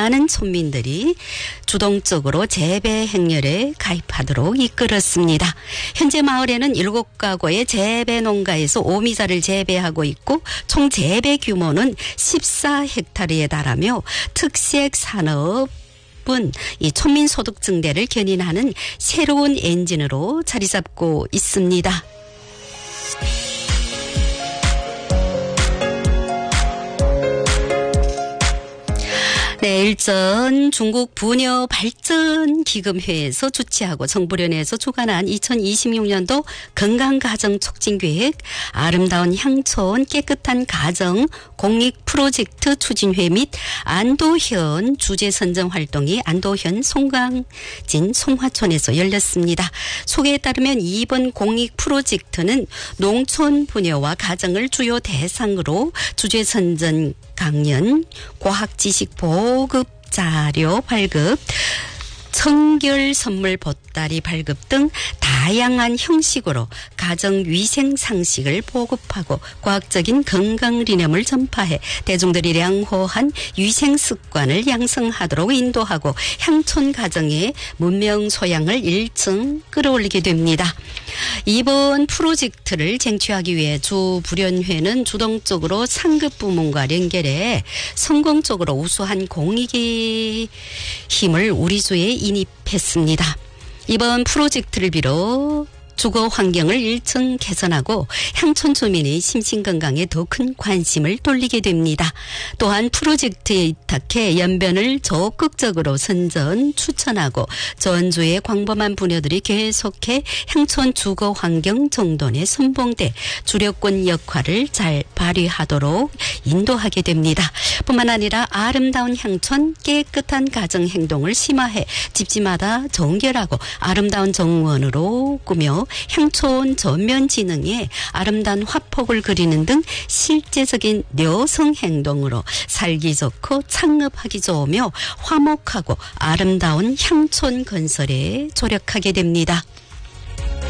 많은 촌민들이 주동적으로 재배 행렬에 가입하도록 이끌었습니다. 현재 마을에는 7가구의 재배 농가에서 오미자를 재배하고 있고 총 재배 규모는 14헥타르에 달하며 특색 산업 이 촌민 소득 증대를 견인하는 새로운 엔진으로 자리 잡고 있습니다. 네, 일전 중국 부녀 발전 기금회에서 주최하고 정부련에서 주관한 2026년도 건강가정 촉진계획 아름다운 향촌 깨끗한 가정 공익 프로젝트 추진회 및 안도현 주제 선정 활동이 안도현 송강진 송화촌에서 열렸습니다. 소개에 따르면 이번 공익 프로젝트는 농촌 부녀와 가정을 주요 대상으로 주제 선정 강연, 과학 지식 보급 자료 발급, 청결 선물 보따리 발급 등 다양한 형식으로 가정 위생 상식을 보급하고 과학적인 건강 리념을 전파해 대중들이良호한 위생 습관을 양성하도록 인도하고 향촌 가정의 문명 소양을 1층 끌어올리게 됩니다. 이번 프로젝트를 쟁취하기 위해 주부련회는 주동적으로 상급 부문과 연결해 성공적으로 우수한 공익의 힘을 우리 주에 인입했습니다. 이번 프로젝트를 비롯 주거 환경을 1층 개선하고 향촌 주민의 심신건강에 더 큰 관심을 돌리게 됩니다. 또한 프로젝트에 입탁해 연변을 적극적으로 선전 추천하고 전주의 광범한 부녀들이 계속해 향촌 주거 환경 정돈에 선봉돼 주력권 역할을 잘 발휘하도록 인도하게 됩니다. 뿐만 아니라 아름다운 향촌 깨끗한 가정 행동을 심화해 집집마다 정결하고 아름다운 정원으로 꾸며 향촌 전면 진흥에 아름다운 화폭을 그리는 등 실제적인 여성 행동으로 살기 좋고 창업하기 좋으며 화목하고 아름다운 향촌 건설에 조력하게 됩니다.